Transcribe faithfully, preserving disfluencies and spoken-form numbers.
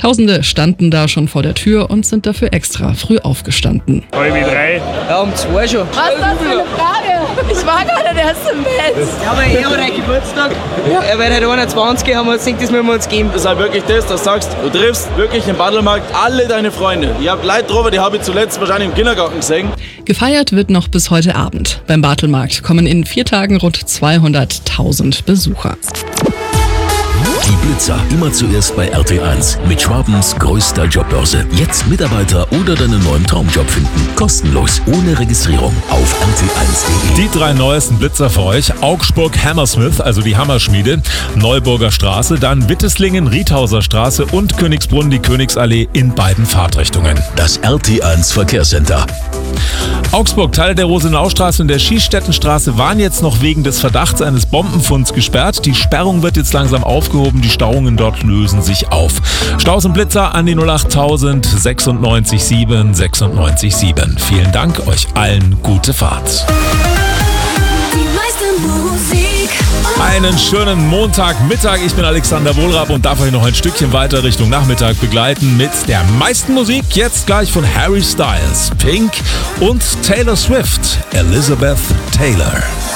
Tausende standen da schon vor der Tür und sind dafür extra früh aufgestanden. Halb drei. Ja, um zwei schon. Was ist das für eine Frage? Ich war gar nicht erst im Bett. Ja, aber er hat heute Geburtstag. Ja. Er wird heute einundzwanzig, haben wir uns gedacht, das müssen wir uns geben. Das ist halt wirklich das, dass du sagst, du triffst wirklich im Baddelmarkt alle deine Freunde. Ich hab Leute drüber, die habe ich zuletzt wahrscheinlich im Kindergarten gesehen. Gefeiert wird noch bis heute Abend. Beim Bartelmarkt kommen in vier Tagen rund zweihunderttausend Besucher. Die Blitzer immer zuerst bei R T eins mit Schwabens größter Jobbörse. Jetzt Mitarbeiter oder deinen neuen Traumjob finden. Kostenlos, ohne Registrierung auf r t eins punkt de. Die drei neuesten Blitzer für euch. Augsburg Hammersmith, also die Hammerschmiede, Neuburger Straße, dann Witteslingen, Riethauser Straße und Königsbrunn, die Königsallee in beiden Fahrtrichtungen. Das R T eins Verkehrscenter. Augsburg, Teile der Rosenaustraße und der Schießstättenstraße waren jetzt noch wegen des Verdachts eines Bombenfunds gesperrt. Die Sperrung wird jetzt langsam aufgehoben, die Stauungen dort lösen sich auf. Staus und Blitzer an die null acht tausend sechsundneunzig sieben sechsundneunzig sieben. Vielen Dank, euch allen gute Fahrt. Einen schönen Montagmittag. Ich bin Alexander Wohlrab und darf euch noch ein Stückchen weiter Richtung Nachmittag begleiten mit der meisten Musik. Jetzt gleich von Harry Styles, Pink und Taylor Swift, Elizabeth Taylor.